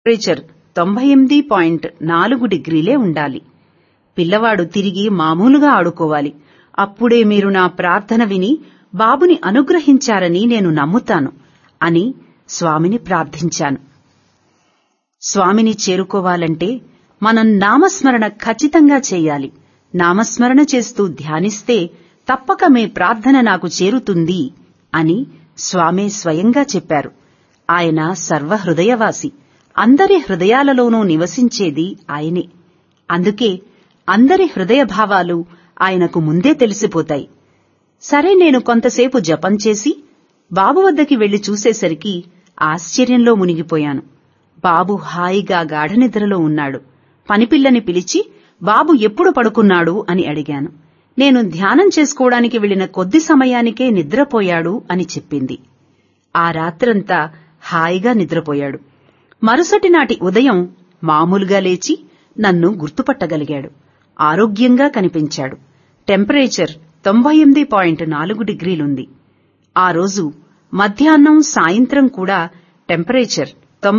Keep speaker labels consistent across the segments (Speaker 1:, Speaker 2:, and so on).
Speaker 1: Temperature 98.4 డిగ్రీలే ఉండాలి. పిల్లవాడు తిరిగి మామూలుగా ఆడుకోవాలి. అప్పుడే మీరు నా ప్రార్థన విని బాబుని అనుగ్రహించారని నేను నమ్ముతాను అని స్వామిని ప్రార్థించాను. స్వామిని చేరుకోవాలంటే మనం నామస్మరణ ఖచ్చితంగా చేయాలి. నామస్మరణ చేస్తూ ధ్యానిస్తే తప్పక మీ ప్రార్థన నాకు చేరుతుంది అని స్వామే స్వయంగా చెప్పారు. ఆయన సర్వహృదయవాసి. అందరి హృదయాలలోనూ నివసించేది ఆయనే. అందుకే అందరి హృదయ భావాలు ఆయనకు ముందే తెలిసిపోతాయి. సరే, నేను కొంతసేపు జపం చేసి బాబు వద్దకి వెళ్లి చూసేసరికి ఆశ్చర్యంలో మునిగిపోయాను. బాబు హాయిగా గాఢనిద్రలో ఉన్నాడు. పనిపిల్లని పిలిచి బాబు ఎప్పుడు పడుకున్నాడు అని అడిగాను. నేను ధ్యానం చేసుకోవడానికి వెళ్లిన కొద్ది సమయానికే నిద్రపోయాడు అని చెప్పింది. ఆ రాత్రంతా హాయిగా నిద్రపోయాడు. మరుసటి నాటి ఉదయం మామూలుగా లేచి నన్ను గుర్తుపట్టగలిగాడు. ఆరోగ్యంగా కనిపించాడు. టెంపరేచర్ 98.4 డిగ్రీలుంది. ఆ రోజు మధ్యాహ్నం సాయంత్రం కూడా టెంపరేచర్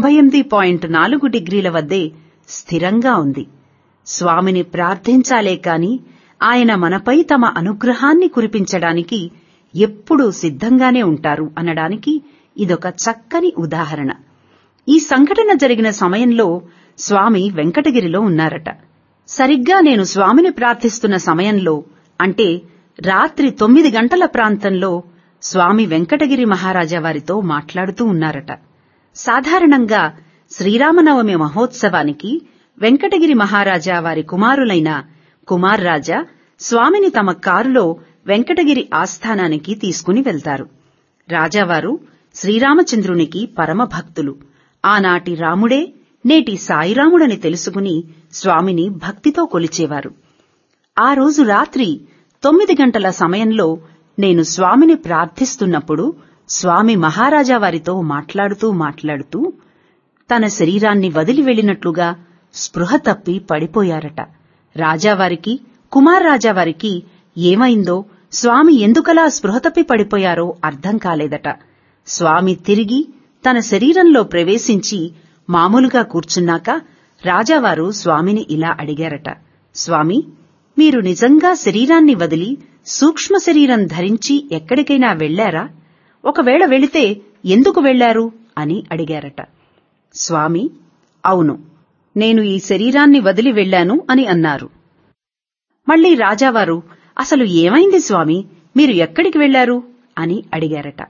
Speaker 1: 98.4 డిగ్రీల వద్దే స్థిరంగా ఉంది. స్వామిని ప్రార్థించాలే కాని ఆయన మనపై తమ అనుగ్రహాన్ని కురిపించడానికి ఎప్పుడూ సిద్ధంగానే ఉంటారు అనడానికి ఇదొక చక్కని ఉదాహరణ. ఈ సంఘటన జరిగిన సమయంలో స్వామి వెంకటగిరిలో ఉన్నారట. సరిగ్గా నేను స్వామిని ప్రార్థిస్తున్న సమయంలో, అంటే రాత్రి 9 గంటల ప్రాంతంలో స్వామి వెంకటగిరి మహారాజా వారితో మాట్లాడుతూ ఉన్నారట. సాధారణంగా శ్రీరామనవమి మహోత్సవానికి వెంకటగిరి మహారాజా వారి కుమారులైన కుమార్రాజా స్వామిని తమ కారులో వెంకటగిరి ఆస్థానానికి తీసుకుని వెళ్తారు. రాజావారు శ్రీరామచంద్రునికి పరమ భక్తులు. ఆనాటి రాముడే నేటి సాయిరాముడని తెలుసుకుని స్వామిని భక్తితో కొలిచేవారు. ఆ రోజు రాత్రి 9 గంటల సమయంలో నేను స్వామిని ప్రార్థిస్తున్నప్పుడు స్వామి మహారాజా వారితో మాట్లాడుతూ తన శరీరాన్ని వదిలి వెళ్లినట్లుగా స్పృహ తప్పి పడిపోయారట. రాజావారికి కుమార్రాజావారికి ఏమైందో, స్వామి ఎందుకలా స్పృహ తప్పి పడిపోయారో అర్థం కాలేదట. స్వామి తిరిగి తన శరీరంలో ప్రవేశించి మామూలుగా కూర్చున్నాక రాజావారు స్వామిని ఇలా అడిగారట, స్వామి, మీరు నిజంగా శరీరాన్ని వదిలి సూక్ష్మ శరీరం ధరించి ఎక్కడికైనా వెళ్లారా? ఒకవేళ వెళితే ఎందుకు వెళ్లారు అని అడిగారట. స్వామి, అవును, నేను ఈ శరీరాన్ని వదిలి వెళ్లాను అని అన్నారు. మళ్లీ రాజావారు, అసలు ఏమైంది స్వామి, మీరు ఎక్కడికి వెళ్లారు అని అడిగారట.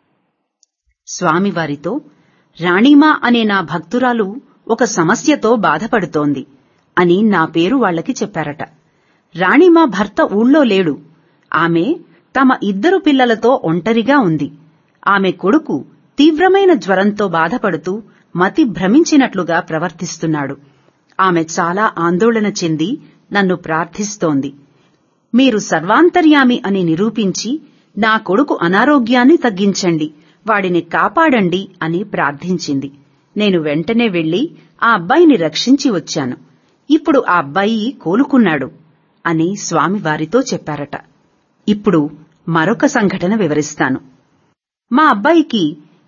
Speaker 1: స్వామివారితో, రాణీమా అనే నా భక్తురాలు ఒక సమస్యతో బాధపడుతోంది అని నా పేరు వాళ్లకి చెప్పారట. రాణీమా భర్త ఊళ్ళో లేడు. ఆమె తమ 2 పిల్లలతో ఒంటరిగా ఉంది. ఆమె కొడుకు తీవ్రమైన జ్వరంతో బాధపడుతూ మతి భ్రమించినట్లుగా ప్రవర్తిస్తున్నాడు. ఆమె చాలా ఆందోళన చెంది నన్ను ప్రార్థిస్తోంది. మీరు సర్వాంతర్యామి అని నిరూపించి నా కొడుకు అనారోగ్యాన్ని తగ్గించండి, వాడిని కాపాడండి అని ప్రార్థించింది. నేను వెంటనే వెళ్లి ఆ అబ్బాయిని రక్షించి వచ్చాను. ఇప్పుడు ఆ అబ్బాయి కోలుకున్నాడు అని స్వామి వారితో చెప్పారట. ఇప్పుడు మరొక సంఘటన వివరిస్తాను. మా అబ్బాయికి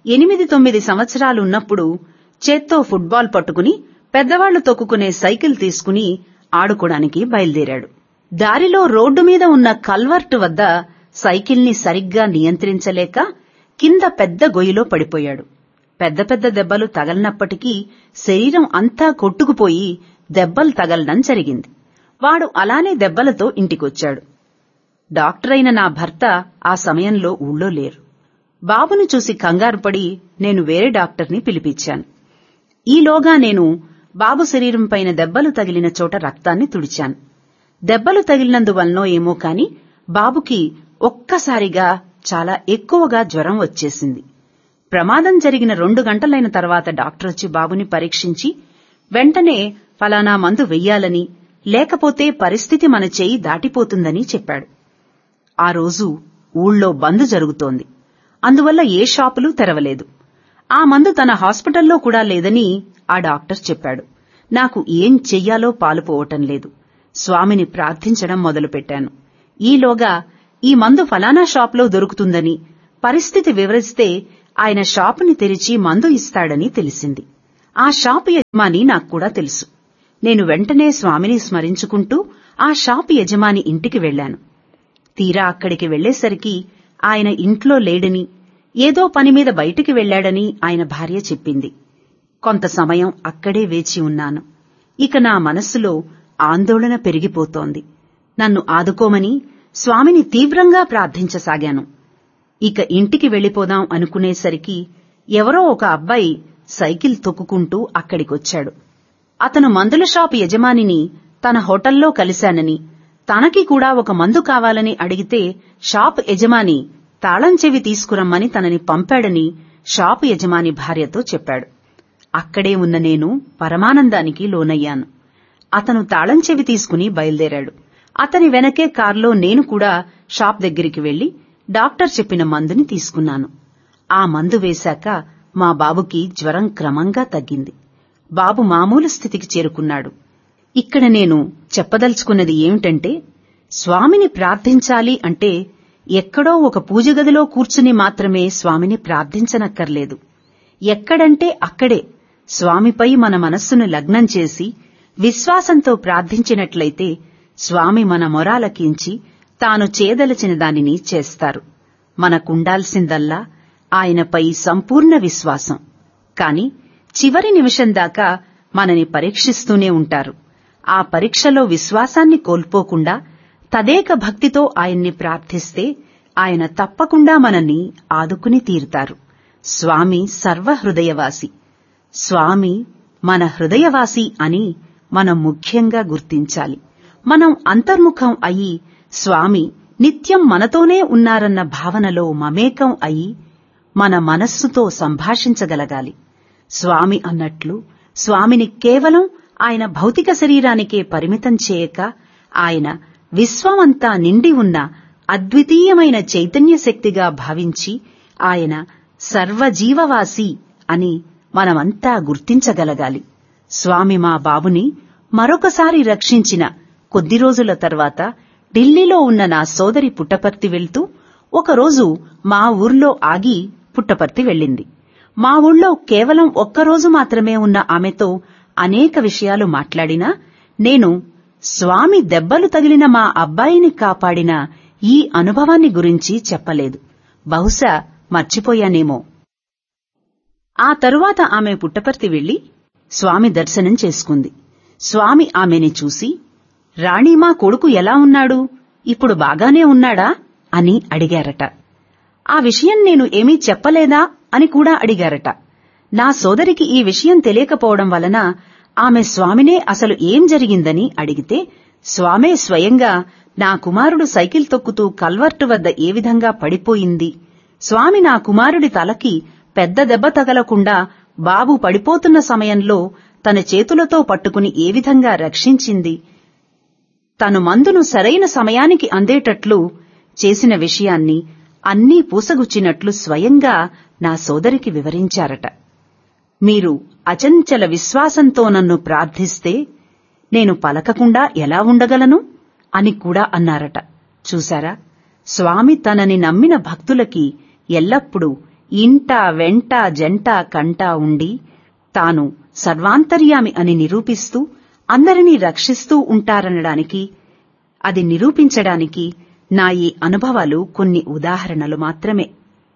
Speaker 1: 8-9 సంవత్సరాలున్నప్పుడు చేత్తో ఫుట్బాల్ పట్టుకుని పెద్దవాళ్లు తొక్కుకునే సైకిల్ తీసుకుని ఆడుకోవడానికి బయలుదేరాడు. దారిలో రోడ్డు మీద ఉన్న కల్వర్ట్ వద్ద సైకిల్ని సరిగ్గా నియంత్రించలేక కింద పెద్ద గొయ్యిలో పడిపోయాడు. పెద్ద పెద్ద దెబ్బలు తగలనప్పటికీ శరీరం అంతా కొట్టుకుపోయి దెబ్బలు తగలడం జరిగింది. వాడు అలానే దెబ్బలతో ఇంటికొచ్చాడు. డాక్టరైన నా భర్త ఆ సమయంలో ఊళ్ళో లేరు. బాబును చూసి కంగారుపడి నేను వేరే డాక్టర్ని పిలిపించాను. ఈలోగా నేను బాబు శరీరంపైన దెబ్బలు తగిలిన చోట రక్తాన్ని తుడిచాను. దెబ్బలు తగిలినందువల్లనో ఏమో కాని బాబుకి ఒక్కసారిగా చాలా ఎక్కువగా జ్వరం వచ్చేసింది. ప్రమాదం జరిగిన 2 గంటలైన తర్వాత డాక్టర్ వచ్చి బాబుని పరీక్షించి వెంటనే ఫలానా మందు వెయ్యాలని, లేకపోతే పరిస్థితి మన చేయి దాటిపోతుందని చెప్పాడు. ఆ రోజు ఊళ్ళో బంద్ జరుగుతోంది. అందువల్ల ఏ షాపులు తెరవలేదు. ఆ మందు తన హాస్పిటల్లో కూడా లేదని ఆ డాక్టర్ చెప్పాడు. నాకు ఏం చెయ్యాలో పాలుపోవటం లేదు. స్వామిని ప్రార్థించడం మొదలుపెట్టాను. ఈలోగా ఈ మందు ఫలానా షాపులో దొరుకుతుందని, పరిస్థితి వివరిస్తే ఆయన షాపుని తెరిచి మందు ఇస్తాడని తెలిసింది. ఆ షాపు యజమాని నాక్కూడా తెలుసు. నేను వెంటనే స్వామిని స్మరించుకుంటూ ఆ షాపు యజమాని ఇంటికి వెళ్లాను. తీరా అక్కడికి వెళ్లేసరికి ఆయన ఇంట్లో లేడని, ఏదో పనిమీద బయటికి వెళ్లాడని ఆయన భార్య చెప్పింది. కొంత సమయం అక్కడే వేచి ఉన్నాను. ఇక నా మనస్సులో ఆందోళన పెరిగిపోతోంది. నన్ను ఆదుకోమని స్వామిని తీవ్రంగా ప్రార్థించసాగాను. ఇక ఇంటికి వెళ్లిపోదాం అనుకునేసరికి ఎవరో ఒక అబ్బాయి సైకిల్ తొక్కుకుంటూ అక్కడికొచ్చాడు. అతను మందుల షాపు యజమానిని తన హోటల్లో కలిశానని, తనకి కూడా ఒక మందు కావాలని అడిగితే షాపు యజమాని తాళం చెవి తీసుకురమ్మని తనని పంపాడని షాపు యజమాని భార్యతో చెప్పాడు. అక్కడే ఉన్న నేను పరమానందానికి లోనయ్యాను. అతను తాళం చెవి తీసుకుని బయలుదేరాడు. అతని వెనకే కారులో నేను కూడా షాప్ దగ్గరికి వెళ్లి డాక్టర్ చెప్పిన మందుని తీసుకున్నాను. ఆ మందు వేశాక మా బాబుకి జ్వరం క్రమంగా తగ్గింది. బాబు మామూలు స్థితికి చేరుకున్నాడు. ఇక్కడ నేను చెప్పదలుచుకున్నది ఏమిటంటే, స్వామిని ప్రార్థించాలి అంటే ఎక్కడో ఒక పూజగదిలో కూర్చుని మాత్రమే స్వామిని ప్రార్థించనక్కర్లేదు. ఎక్కడంటే అక్కడే స్వామిపై మన మనస్సును లగ్నం చేసి విశ్వాసంతో ప్రార్థించినట్లయితే స్వామి మన మొరాలకించి తాను చేయదలచిన దానిని చేస్తారు. మనకుండాల్సిందల్లా ఆయనపై సంపూర్ణ విశ్వాసం. కాని చివరి నిమిషం దాకా మనని పరీక్షిస్తూనే ఉంటారు. ఆ పరీక్షలో విశ్వాసాన్ని కోల్పోకుండా తదేక భక్తితో ఆయన్ని ప్రార్థిస్తే ఆయన తప్పకుండా మనల్ని ఆదుకుని తీరుతారు. స్వామి సర్వహృదయవాసి. స్వామి మన హృదయవాసి అని మనం ముఖ్యంగా గుర్తించాలి. మనం అంతర్ముఖం అయి స్వామి నిత్యం మనతోనే ఉన్నారన్న భావనలో మమేకం అయి మన మనస్సుతో సంభాషించగలగాలి. స్వామి అన్నట్లు స్వామిని కేవలం ఆయన భౌతిక శరీరానికే పరిమితం చేయక, ఆయన విశ్వమంతా నిండి ఉన్న అద్వితీయమైన చైతన్య శక్తిగా భావించి ఆయన సర్వజీవవాసి అని మనమంతా గుర్తించగలగాలి. స్వామి మా బాబుని మరొకసారి రక్షించిన కొద్ది రోజుల తర్వాత ఢిల్లీలో ఉన్న నా సోదరి పుట్టపర్తి వెళ్తూ ఒకరోజు మా ఊర్లో ఆగి పుట్టపర్తి వెళ్ళింది. మా ఊళ్ళో కేవలం ఒక్కరోజు మాత్రమే ఉన్న ఆమెతో అనేక విషయాలు మాట్లాడినా నేను స్వామి దెబ్బలు తగిలిన మా అబ్బాయిని కాపాడిన ఈ అనుభవాన్ని గురించి చెప్పలేదు. బహుశా మర్చిపోయానేమో. ఆ తరువాత ఆమె పుట్టపర్తి వెళ్లి స్వామి దర్శనం చేసుకుంది. స్వామి ఆమెని చూసి, రాణీమా కొడుకు ఎలా ఉన్నాడు, ఇప్పుడు బాగానే ఉన్నాడా అని అడిగారట. ఆ విషయం నేను ఏమీ చెప్పలేదా అని కూడా అడిగారట. నా సోదరికి ఈ విషయం తెలియకపోవడం వలన ఆమె స్వామినే అసలు ఏం జరిగిందని అడిగితే, స్వామే స్వయంగా నా కుమారుడు సైకిల్ తొక్కుతూ కల్వర్టు వద్ద ఏ విధంగా పడిపోయింది, స్వామి నా కుమారుడి తలకి పెద్ద దెబ్బ తగలకుండా బాబు పడిపోతున్న సమయంలో తన చేతులతో పట్టుకుని ఏ విధంగా రక్షించింది, తను మందును సరైన సమయానికి అందేటట్లు చేసిన విషయాన్ని అన్నీ పూసగుచ్చినట్లు స్వయంగా నా సోదరికి వివరించారట. మీరు అచంచల విశ్వాసంతో నన్ను ప్రార్థిస్తే నేను పలకకుండా ఎలా ఉండగలను అని కూడా అన్నారట. చూశారా, స్వామి తనని నమ్మిన భక్తులకి ఎల్లప్పుడూ ఇంట వెంట జంట కంట ఉండి తాను సర్వాంతర్యామి అని నిరూపిస్తూ అందరినీ రక్షిస్తూ ఉంటారనడానికి, అది నిరూపించడానికి నా ఈ అనుభవాలు కొన్ని ఉదాహరణలు మాత్రమే.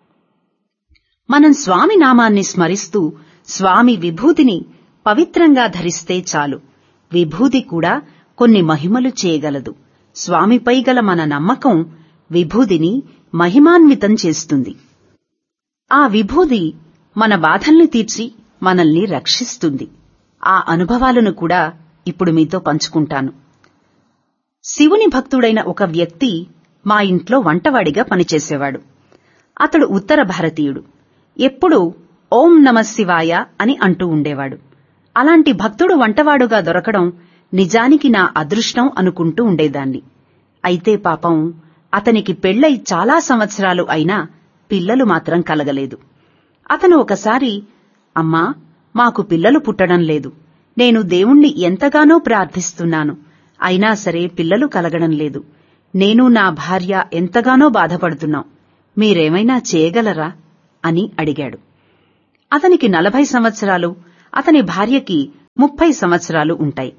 Speaker 1: మనం స్వామి నామాన్ని స్మరిస్తూ స్వామి విభూతిని పవిత్రంగా ధరిస్తే చాలు. విభూతి కూడా కొన్ని మహిమలు చేయగలదు. స్వామిపై గల మన నమ్మకం విభూతిని మహిమాన్వితం చేస్తుంది. ఆ విభూతి మన బాధల్ని తీర్చి మనల్ని రక్షిస్తుంది. ఆ అనుభవాలను కూడా ఇప్పుడు మీతో పంచుకుంటాను. శివుని భక్తుడైన ఒక వ్యక్తి మా ఇంట్లో వంటవాడిగా పనిచేసేవాడు. అతడు ఉత్తర భారతీయుడు. ఎప్పుడూ ఓం నమ శివాయ అని అంటూ ఉండేవాడు. అలాంటి భక్తుడు వంటవాడుగా దొరకడం నిజానికి నా అదృష్టం అనుకుంటూ ఉండేదాన్ని. అయితే పాపం అతనికి పెళ్లై చాలా సంవత్సరాలు అయినా పిల్లలు మాత్రం కలగలేదు. అతను ఒకసారి, అమ్మా, మాకు పిల్లలు పుట్టడం లేదు. నేను దేవుణ్ణి ఎంతగానో ప్రార్థిస్తున్నాను, అయినా సరే పిల్లలు కలగడం లేదు. నేను నా భార్య ఎంతగానో బాధపడుతున్నాం. మీరేమైనా చేయగలరా అని అడిగాడు. అతనికి 40 సంవత్సరాలు, అతని భార్యకి 30 సంవత్సరాలు ఉంటాయి.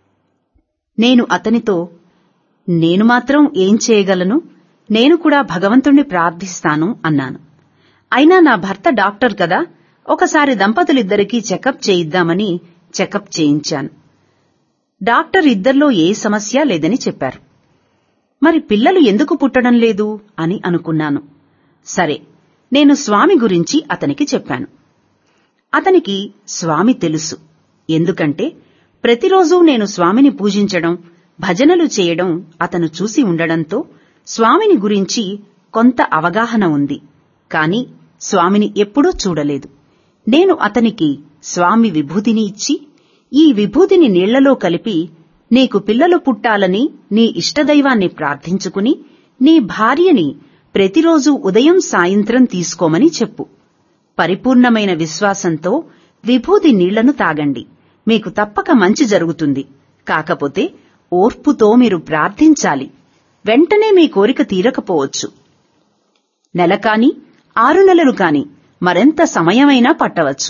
Speaker 1: నేను అతనితో, నేను మాత్రం ఏం చేయగలను, నేను కూడా భగవంతుణ్ణి ప్రార్థిస్తాను అన్నాను. అయినా నా భర్త డాక్టర్ కదా, ఒకసారి దంపతులిద్దరికీ చెకప్ చేయిద్దామని చెకప్ చేయించాను. డాక్టర్ ఇద్దరిలో ఏ సమస్య లేదని చెప్పారు. మరి పిల్లలు ఎందుకు పుట్టడం లేదు అని అనుకున్నాను. సరే, నేను స్వామి గురించి అతనికి చెప్పాను. అతనికి స్వామి తెలుసు. ఎందుకంటే ప్రతిరోజూ నేను స్వామిని పూజించడం, భజనలు చేయడం అతను చూసి ఉండడంతో స్వామిని గురించి కొంత అవగాహన ఉంది. కాని స్వామిని ఎప్పుడూ చూడలేదు. నేను అతనికి స్వామి విభూతిని ఇచ్చి, ఈ విభూతిని నీళ్లలో కలిపి నీకు పిల్లలు పుట్టాలని నీ ఇష్టదైవాన్ని ప్రార్థించుకుని నీ భార్యని ప్రతిరోజూ ఉదయం సాయంత్రం తీసుకోమని చెప్పు. పరిపూర్ణమైన విశ్వాసంతో విభూతి నీళ్లను తాగండి. మీకు తప్పక మంచి జరుగుతుంది. కాకపోతే ఓర్పుతో మీరు ప్రార్థించాలి. వెంటనే మీ కోరిక తీరకపోవచ్చు. నెల కాని 6 నెలలు కాని మరెంత సమయమైనా పట్టవచ్చు.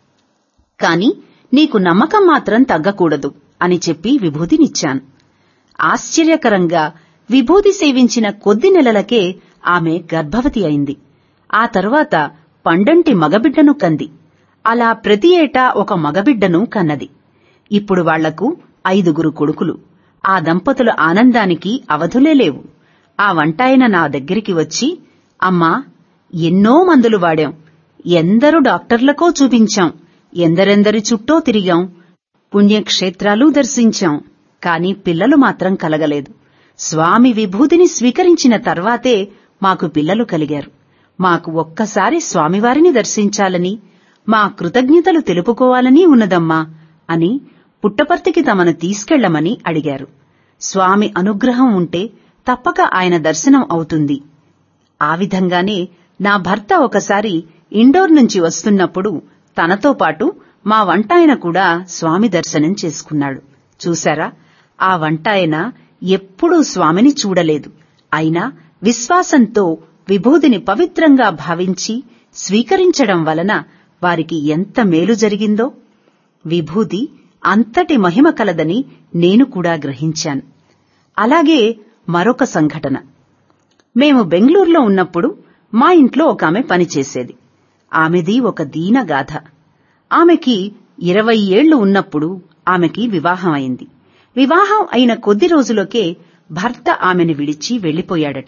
Speaker 1: కాని నీకు నమ్మకం మాత్రం తగ్గకూడదు అని చెప్పి విభూతినిచ్చాను. ఆశ్చర్యకరంగా విభూతి సేవించిన కొద్ది నెలలకే ఆమె గర్భవతి అయింది. ఆ తరువాత పండంటి మగబిడ్డను కంది. అలా ప్రతి ఏటా ఒక మగబిడ్డను కన్నది. ఇప్పుడు వాళ్లకు 5 కొడుకులు. ఆ దంపతుల ఆనందానికి అవధులే లేవు. ఆ వంటాయన నా దగ్గరికి వచ్చి, అమ్మా, ఎన్నో మందులు వాడాం, ఎందరు డాక్టర్లకో చూపించాం, ఎందరెందరి చుట్టో తిరిగాం, పుణ్యక్షేత్రాలు దర్శించాం, కాని పిల్లలు మాత్రం కలగలేదు. స్వామి విభూతిని స్వీకరించిన తర్వాతే మాకు పిల్లలు కలిగారు. మాకు ఒక్కసారి స్వామివారిని దర్శించాలని, మా కృతజ్ఞతలు తెలుపుకోవాలని ఉన్నదమ్మా అని పుట్టపర్తికి తమను తీసుకెళ్లమని అడిగారు. స్వామి అనుగ్రహం ఉంటే తప్పక ఆయన దర్శనం అవుతుంది. ఆ విధంగానే నా భర్త ఒకసారి ఇండోర్ నుంచి వస్తున్నప్పుడు తనతో పాటు మా వంటాయన కూడా స్వామి దర్శనం చేసుకున్నాడు. చూశారా, ఆ వంటాయన ఎప్పుడూ స్వామిని చూడలేదు. అయినా విశ్వాసంతో విభూతిని పవిత్రంగా భావించి స్వీకరించడం వలన వారికి ఎంత మేలు జరిగిందో. విభూతి అంతటి మహిమ కలదని నేను కూడా గ్రహించాను. అలాగే మరొక సంఘటన. మేము బెంగళూరులో ఉన్నప్పుడు మా ఇంట్లో ఒక ఆమె పనిచేసేది. ఆమెది ఒక దీనగాథ. ఆమెకి 20 ఏళ్లు ఉన్నప్పుడు ఆమెకి వివాహం అయింది. వివాహం అయిన కొద్ది రోజులకే భర్త ఆమెను విడిచి వెళ్లిపోయాడట.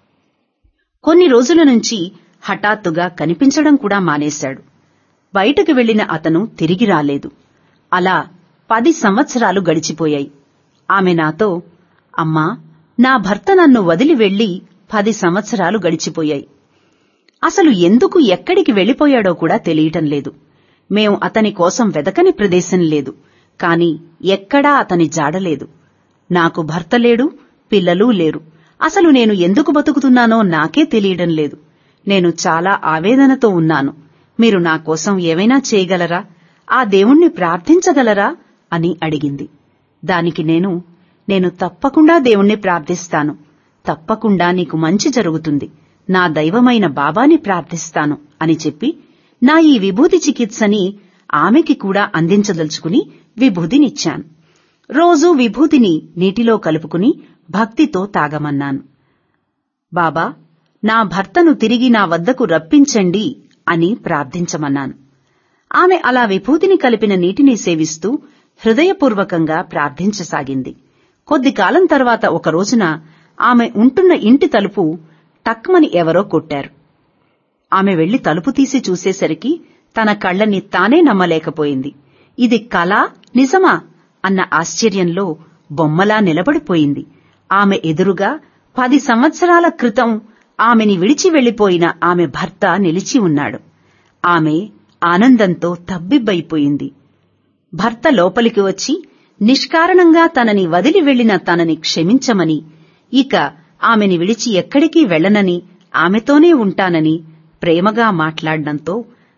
Speaker 1: కొన్ని రోజుల నుంచి హఠాత్తుగా కనిపించడం కూడా మానేశాడు. బయటకు వెళ్లిన అతను తిరిగి రాలేదు. అలా 10 సంవత్సరాలు గడిచిపోయాయి. ఆమె నాతో, అమ్మా, నా భర్త నన్ను వదిలి వెళ్లి 10 సంవత్సరాలు గడిచిపోయాయి. అసలు ఎందుకు ఎక్కడికి వెళ్లిపోయాడో కూడా తెలియటం లేదు. మేం అతని కోసం వెదకని ప్రదేశం లేదు. కాని ఎక్కడా అతని జాడలేదు. నాకు భర్త లేడు, పిల్లలూ లేరు. అసలు నేను ఎందుకు బతుకుతున్నానో నాకే తెలియడం లేదు. నేను చాలా ఆవేదనతో ఉన్నాను. మీరు నా కోసం ఏమైనా చేయగలరా? ఆ దేవుణ్ణి ప్రార్థించగలరా అని అడిగింది. దానికి నేను తప్పకుండా దేవుణ్ణి ప్రార్థిస్తాను. తప్పకుండా నీకు మంచి జరుగుతుంది. నా దైవమైన బాబాని ప్రార్థిస్తాను అని చెప్పి నా ఈ విభూతి చికిత్సని ఆమెకి కూడా అందించదలుచుకుని విభూతినిచ్చాను. రోజూ విభూతిని నీటిలో కలుపుకుని భక్తితో తాగమన్నాను. బాబా, నా భర్తను తిరిగి నా వద్దకు రప్పించండి అని ప్రార్థించమన్నాను. ఆమె అలా విభూతిని కలిపిన నీటిని సేవిస్తూ హృదయపూర్వకంగా ప్రార్థించసాగింది. కొద్ది కాలం తర్వాత ఒక రోజున ఆమె ఉంటున్న ఇంటి తలుపు టక్మని ఎవరో కొట్టారు. ఆమె వెళ్లి తలుపు తీసి చూసేసరికి తన కళ్లని తానే నమ్మలేకపోయింది. ఇది కలా, నిజమా అన్న ఆశ్చర్యంలో బొమ్మలా నిలబడిపోయింది. ఆమె ఎదురుగా 10 సంవత్సరాల క్రితం ఆమెని విడిచి వెళ్లిపోయిన ఆమె భర్త నిలిచి ఉన్నాడు. ఆమె ఆనందంతో తబ్బిబ్బైపోయింది. భర్త లోపలికి వచ్చి నిష్కారణంగా తనని వదిలి వెళ్లిన తనని క్షమించమని, ఇక ఆమెని విడిచి ఎక్కడికి వెళ్లనని, ఆమెతోనే ఉంటానని ప్రేమగా మాట్లాడడంతో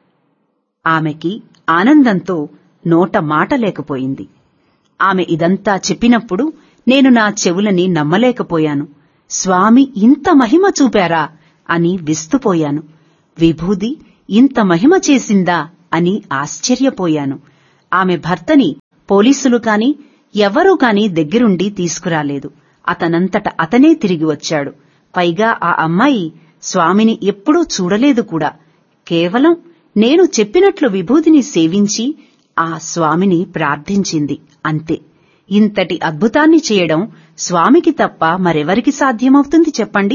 Speaker 1: ఆమెకి ఆనందంతో నోట మాట లేకపోయింది. ఆమె ఇదంతా చెప్పినప్పుడు నేను నా చెవులని నమ్మలేకపోయాను. స్వామి ఇంత మహిమ చూపారా అని విస్తుపోయాను. విభూది ఇంత మహిమ చేసిందా అని ఆశ్చర్యపోయాను. ఆమె భర్తని పోలీసులు కాని ఎవ్వరూ కాని దగ్గరుండి తీసుకురాలేదు. అతనంతట అతనే తిరిగి వచ్చాడు. పైగా ఆ అమ్మాయి స్వామిని ఎప్పుడూ చూడలేదు కూడా. కేవలం నేను చెప్పినట్లు విభూతిని సేవించి ఆ స్వామిని ప్రార్థించింది, అంతే. ఇంతటి అద్భుతాన్ని చేయడం స్వామికి తప్ప మరెవరికి సాధ్యమవుతుంది చెప్పండి?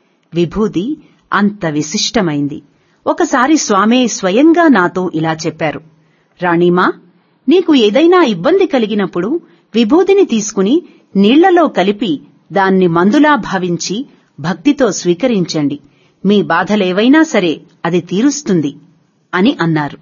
Speaker 1: విభూతి అంత విశిష్టమైంది. ఒకసారి స్వామే స్వయంగా నాతో ఇలా చెప్పారు, రాణీమా, నీకు ఏదైనా ఇబ్బంది కలిగినప్పుడు విభూతిని తీసుకుని నీళ్లలో కలిపి దాన్ని మందులా భావించి భక్తితో స్వీకరించండి. మీ బాధలేవైనా సరే అది తీరుస్తుంది అని అన్నారు.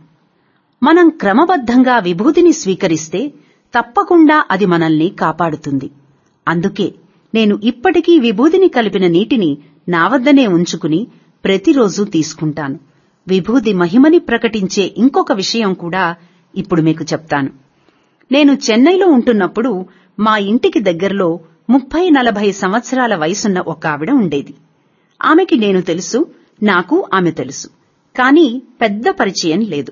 Speaker 1: మనం క్రమబద్ధంగా విభూతిని స్వీకరిస్తే తప్పకుండా అది మనల్ని కాపాడుతుంది. అందుకే నేను ఇప్పటికీ విభూతిని కలిపిన నీటిని నా వద్దనే ఉంచుకుని ప్రతిరోజూ తీసుకుంటాను. విభూతి మహిమని ప్రకటించే ఇంకొక విషయం కూడా ఇప్పుడు మీకు చెప్తాను. నేను చెన్నైలో ఉంటున్నప్పుడు మా ఇంటికి దగ్గరలో 30-40 సంవత్సరాల వయసున్న ఒక ఆవిడ ఉండేది. ఆమెకి నేను తెలుసు, నాకు ఆమె తెలుసు. కానీ పెద్ద పరిచయం లేదు.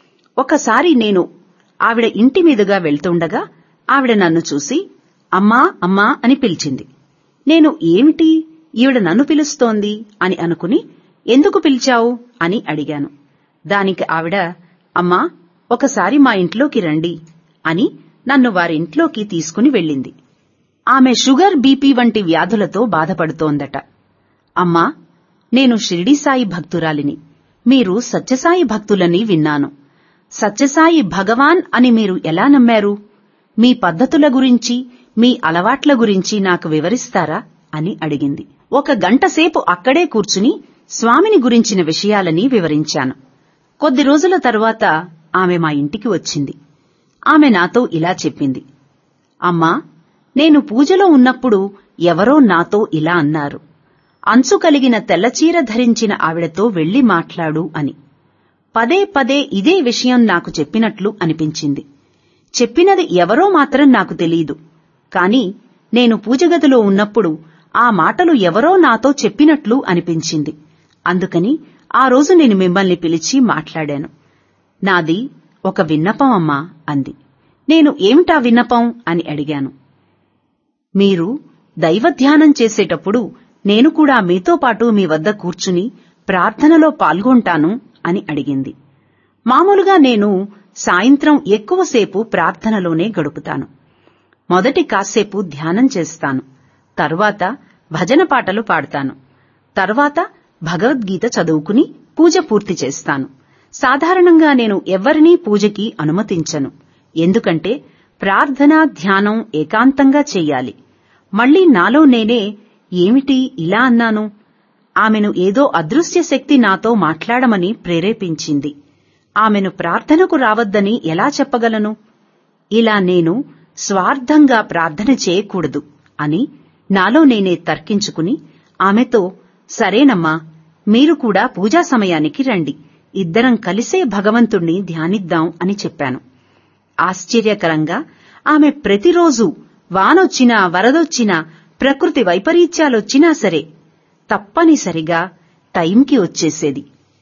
Speaker 1: ఒకసారి నేను ఆవిడ ఇంటి మీదుగా వెళ్తుండగా ఆవిడ నన్ను చూసి అమ్మా అమ్మా అని పిలిచింది. నేను ఏమిటి ఈవిడ నన్ను పిలుస్తోంది అని అనుకుని ఎందుకు పిలిచావు అని అడిగాను. దానికి ఆవిడ, అమ్మా, ఒకసారి మా ఇంట్లోకి రండి అని నన్ను వారింట్లోకి తీసుకుని వెళ్ళింది. ఆమె షుగర్, బీపీ వంటి వ్యాధులతో బాధపడుతోందట. అమ్మా, నేను షిరిడీ సాయి భక్తురాలిని. మీరు సత్యసాయి భక్తులని విన్నాను. సత్యసాయి భగవాన్ అని మీరు ఎలా నమ్మారు? మీ పద్ధతుల గురించి, మీ అలవాట్ల గురించి నాకు వివరిస్తారా అని అడిగింది. 1 గంటసేపు అక్కడే కూర్చుని స్వామిని గురించిన విషయాలని వివరించాను. కొద్ది రోజుల తరువాత ఆమె మా ఇంటికి వచ్చింది. ఆమె నాతో ఇలా చెప్పింది, అమ్మా, నేను పూజలో ఉన్నప్పుడు ఎవరో నాతో ఇలా అన్నారు, అంచు కలిగిన తెల్లచీర ధరించిన ఆవిడతో వెళ్లి మాట్లాడు అని. పదే పదే ఇదే విషయం నాకు చెప్పినట్లు అనిపించింది. చెప్పినది ఎవరో మాత్రం నాకు తెలీదు. కాని నేను పూజగదిలో ఉన్నప్పుడు ఆ మాటలు ఎవరో నాతో చెప్పినట్లు అనిపించింది. అందుకని ఆ రోజు నేను మిమ్మల్ని పిలిచి మాట్లాడాను. నాది ఒక విన్నపం అమ్మా అంది. నేను ఏమిటా విన్నపం అని అడిగాను. మీరు దైవధ్యానం చేసేటప్పుడు నేను కూడా మీతో పాటు మీ వద్ద కూర్చుని ప్రార్థనలో పాల్గొంటాను అని అడిగింది. మామూలుగా నేను సాయంత్రం ఎక్కువసేపు ప్రార్థనలోనే గడుపుతాను. మొదటి కాసేపు ధ్యానం చేస్తాను. తరువాత భజన పాటలు పాడతాను. తర్వాత భగవద్గీత చదువుకుని పూజ పూర్తి చేస్తాను. సాధారణంగా నేను ఎవ్వరినీ పూజకి అనుమతించను. ఎందుకంటే ప్రార్థన, ధ్యానం ఏకాంతంగా చెయ్యాలి. మళ్లీ నాలో నేనే ఏమిటి ఇలా అన్నాను? ఆమెను ఏదో అదృశ్య శక్తి నాతో మాట్లాడమని ప్రేరేపించింది. ఆమెను ప్రార్థనకు రావద్దని ఎలా చెప్పగలను? ఇలా నేను స్వార్థంగా ప్రార్థన చేయకూడదు అని నాలో నేనే తర్కించుకుని ఆమెతో, సరేనమ్మా, మీరు కూడా పూజా సమయానికి రండి, ఇద్దరం కలిసే భగవంతుణ్ణి ధ్యానిద్దాం అని చెప్పాను. ఆశ్చర్యకరంగా ఆమె ప్రతిరోజూ వానొచ్చినా, వరదొచ్చినా, ప్రకృతి వైపరీత్యాలొచ్చినా సరే తప్పనిసరిగా టైంకి వచ్చేసేది.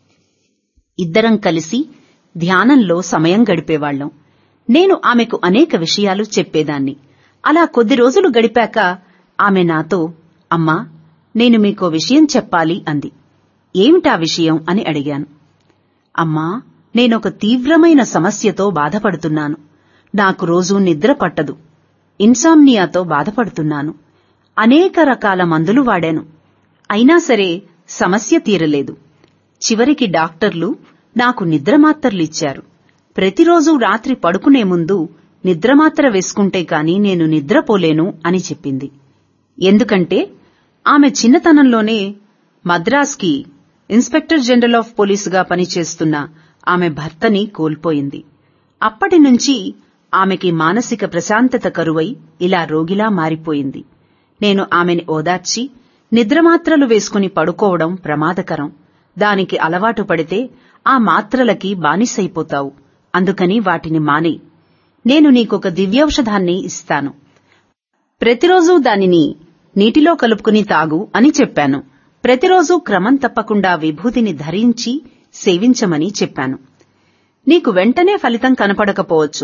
Speaker 1: ఇద్దరం కలిసి ధ్యానంలో సమయం గడిపేవాళ్లం. నేను ఆమెకు అనేక విషయాలు చెప్పేదాన్ని. అలా కొద్ది రోజులు గడిపాక ఆమె నాతో, అమ్మా, నేను మీకో విషయం చెప్పాలి అంది. ఏమిటా విషయం అని అడిగాను. అమ్మా, నేనొక తీవ్రమైన సమస్యతో బాధపడుతున్నాను. నాకు రోజూ నిద్ర పట్టదు. ఇన్సామ్నియాతో బాధపడుతున్నాను. అనేక రకాల మందులు వాడాను. అయినా సరే సమస్య తీరలేదు. చివరికి డాక్టర్లు నాకు నిద్రమాత్రలిచ్చారు. ప్రతిరోజూ రాత్రి పడుకునే ముందు నిద్రమాత్ర వేసుకుంటే కాని నేను నిద్రపోలేను అని చెప్పింది. ఎందుకంటే ఆమె చిన్నతనంలోనే మద్రాస్కి ఇన్స్పెక్టర్ జనరల్ ఆఫ్ పోలీసుగా పనిచేస్తున్న ఆమె భర్తని కోల్పోయింది. అప్పటినుంచి ఆమెకి మానసిక ప్రశాంతత కరువై ఇలా రోగిలా మారిపోయింది. నేను ఆమెని ఓదార్చి, నిద్రమాత్రలు వేసుకుని పడుకోవడం ప్రమాదకరం. దానికి అలవాటు పడితే ఆ మాత్రలకి బానిసైపోతావు. అందుకని వాటిని మానేయ్. నేను నీకొక దివ్యౌషధాన్ని ఇస్తాను. ప్రతిరోజూ దానిని నీటిలో కలుపుకుని తాగు అని చెప్పాను. ప్రతిరోజూ క్రమం తప్పకుండా విభూతిని ధరించి సేవించమని చెప్పాను. నీకు వెంటనే ఫలితం కనపడకపోవచ్చు.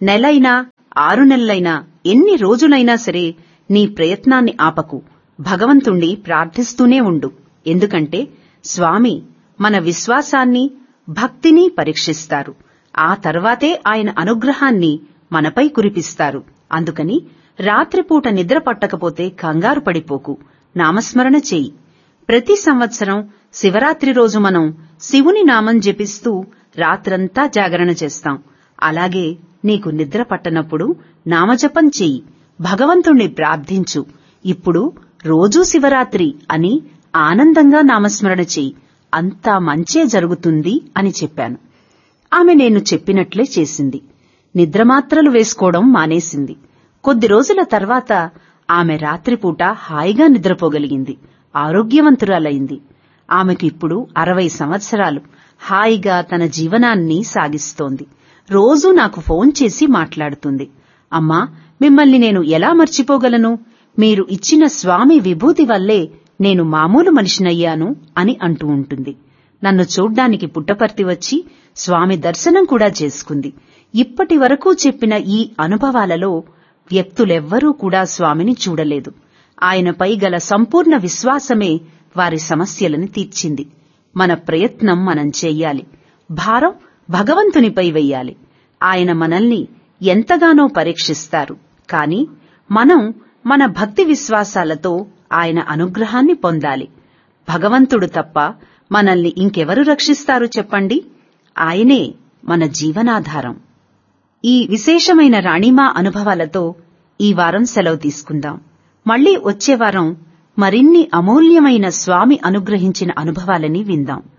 Speaker 1: నెలైనా 6 నెలలైనా ఎన్ని రోజులైనా సరే నీ ప్రయత్నాన్ని ఆపకు. భగవంతుణ్ణి ప్రార్థిస్తూనే ఉండు. ఎందుకంటే స్వామి మన విశ్వాసాన్ని, భక్తిని పరీక్షిస్తారు. ఆ తర్వాతే ఆయన అనుగ్రహాన్ని మనపై కురిపిస్తారు. అందుకని రాత్రిపూట నిద్ర పట్టకపోతే కంగారు పడిపోకు. నామస్మరణ చెయ్యి. ప్రతి సంవత్సరం శివరాత్రి రోజు మనం శివుని నామం జపిస్తూ రాత్రంతా జాగరణ చేస్తాం. అలాగే నీకు నిద్ర పట్టనప్పుడు నామజపం చెయ్యి. భగవంతుణ్ణి ప్రార్థించు. ఇప్పుడు రోజూ శివరాత్రి అని ఆనందంగా నామస్మరణ చెయ్యి. అంతా మంచే జరుగుతుంది అని చెప్పాను. ఆమె నేను చెప్పినట్లే చేసింది. నిద్రమాత్రలు వేసుకోవడం మానేసింది. కొద్ది రోజుల తర్వాత ఆమె రాత్రిపూట హాయిగా నిద్రపోగలిగింది. ఆరోగ్యవంతురాలైంది. ఆమెకు ఇప్పుడు 60 సంవత్సరాలు. హాయిగా తన జీవనాన్ని సాగిస్తోంది. రోజూ నాకు ఫోన్ చేసి మాట్లాడుతుంది. అమ్మా, మిమ్మల్ని నేను ఎలా మర్చిపోగలను? మీరు ఇచ్చిన స్వామి విభూతి వల్లే నేను మామూలు మనిషినయ్యాను అని అంటూ ఉంటుంది. నన్ను చూడ్డానికి పుట్టపర్తి వచ్చి స్వామి దర్శనం కూడా చేసుకుంది. ఇప్పటి వరకు చెప్పిన ఈ అనుభవాలలో వ్యక్తులెవ్వరూ కూడా స్వామిని చూడలేదు. ఆయనపై గల సంపూర్ణ విశ్వాసమే వారి సమస్యలను తీర్చింది. మన ప్రయత్నం మనం చెయ్యాలి. భారం భగవంతునిపై వెయ్యాలి. ఆయన మనల్ని ఎంతగానో పరీక్షిస్తారు. కాని మనం మన భక్తి విశ్వాసాలతో ఆయన అనుగ్రహాన్ని పొందాలి. భగవంతుడు తప్ప మనల్ని ఇంకెవరు రక్షిస్తారు చెప్పండి? ఆయనే మన జీవనాధారం. ఈ విశేషమైన రాణిమా అనుభవాలతో ఈ వారం సెలవు తీసుకుందాం. మళ్లీ వచ్చే వారం మరిన్ని అమూల్యమైన స్వామి అనుగ్రహించిన అనుభవాలని విందాం.